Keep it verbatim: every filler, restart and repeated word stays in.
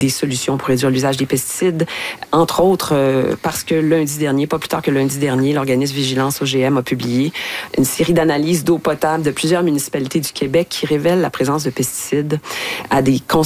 des solutions pour réduire l'usage des pesticides, entre autres euh, parce que lundi dernier, pas plus tard que lundi dernier, l'organisme Vigilance O G M a publié une série d'analyses d'eau potable de plusieurs municipalités du Québec qui révèlent la présence de pesticides à des